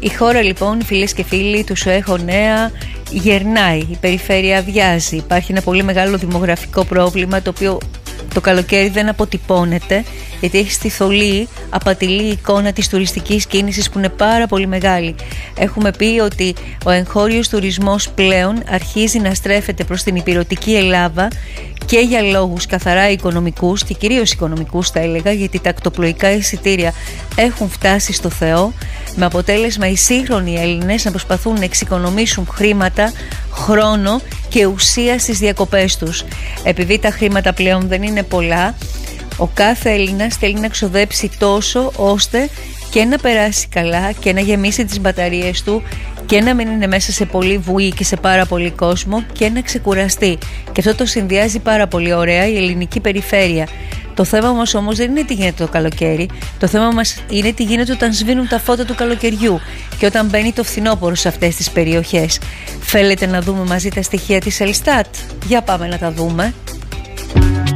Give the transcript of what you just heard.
Η χώρα λοιπόν, φίλες και φίλοι του ΣΟΕΧ Νέα, γερνάει, η περιφέρεια αδειάζει. Υπάρχει ένα πολύ μεγάλο δημογραφικό πρόβλημα, το οποίο το καλοκαίρι δεν αποτυπώνεται, γιατί έχει στη θολή απατηλή εικόνα της τουριστικής κίνησης που είναι πάρα πολύ μεγάλη. Έχουμε πει ότι ο εγχώριος τουρισμός πλέον αρχίζει να στρέφεται προς την ηπειρωτική Ελλάδα και για λόγους καθαρά οικονομικούς και κυρίως οικονομικούς θα έλεγα, γιατί τα ακτοπλοϊκά εισιτήρια έχουν φτάσει στο Θεό, με αποτέλεσμα οι σύγχρονοι Έλληνες να προσπαθούν να εξοικονομήσουν χρήματα, χρόνο και ουσία στις διακοπές τους. Επειδή τα χρήματα πλέον δεν είναι πολλά, ο κάθε Έλληνας θέλει να ξοδέψει τόσο ώστε και να περάσει καλά και να γεμίσει τις μπαταρίες του και να μην είναι μέσα σε πολύ βουή και σε πάρα πολύ κόσμο και να ξεκουραστεί. Και αυτό το συνδυάζει πάρα πολύ ωραία η ελληνική περιφέρεια. Το θέμα μας όμως δεν είναι τι γίνεται το καλοκαίρι. Το θέμα μας είναι τι γίνεται όταν σβήνουν τα φώτα του καλοκαιριού και όταν μπαίνει το φθινόπωρο σε αυτές τις περιοχές. Θέλετε να δούμε μαζί τα στοιχεία της Ελστάτ? Για πάμε να τα δούμε.